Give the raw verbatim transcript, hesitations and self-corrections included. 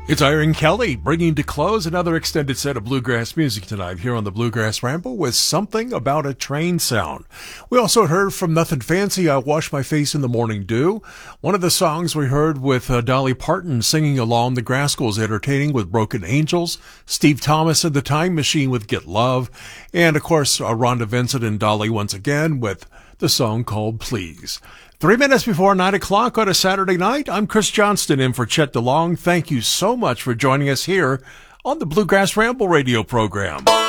It's Iron Kelly bringing to close another extended set of bluegrass music tonight here on the Bluegrass Ramble with Something About a Train Sound. We also heard from Nothing Fancy, I Wash My Face in the Morning Dew. One of the songs we heard with uh, Dolly Parton singing along, the Grascals entertaining with Broken Angels, Steve Thomas and the Time Machine with Get Love, and of course uh, Rhonda Vincent and Dolly once again with the song called Please. Three minutes before nine o'clock on a Saturday night, I'm Chris Johnston in for Chet DeLong. Thank you so much for joining us here on the Bluegrass Ramble radio program.